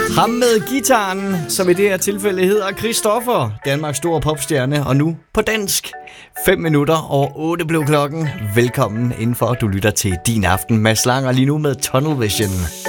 Ham med gitaren, som i det her tilfælde hedder Christoffer, Danmarks store popstjerne, og nu på dansk. 5 minutter over 8 blev klokken. Velkommen indenfor, du lytter til Din Aften. Mads Langer lige nu med Tunnel Vision.